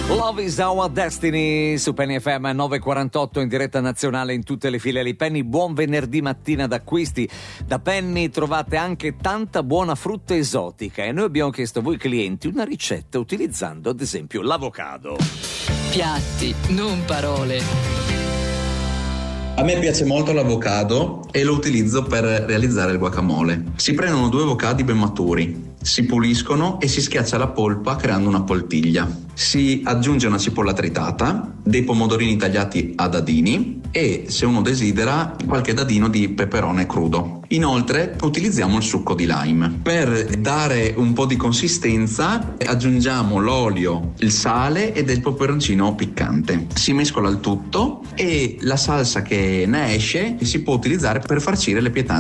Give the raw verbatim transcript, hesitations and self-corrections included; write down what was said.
Love is our destiny su Penny F M nove e quarantotto in diretta nazionale in tutte le filiali Penny. Buon venerdì mattina d'acquisti. Da Penny trovate anche tanta buona frutta esotica e noi abbiamo chiesto a voi clienti una ricetta utilizzando ad esempio l'avocado. Piatti, non parole. A me piace molto l'avocado e lo utilizzo per realizzare il guacamole. Si prendono due avocadi ben maturi, si puliscono e si schiaccia la polpa creando una poltiglia. Si aggiunge una cipolla tritata, dei pomodorini tagliati a dadini e, se uno desidera, qualche dadino di peperone crudo. Inoltre utilizziamo il succo di lime. Per dare un po' di consistenza aggiungiamo l'olio, il sale e del peperoncino piccante. Si mescola il tutto e la salsa che ne esce si può utilizzare per farcire le pietanze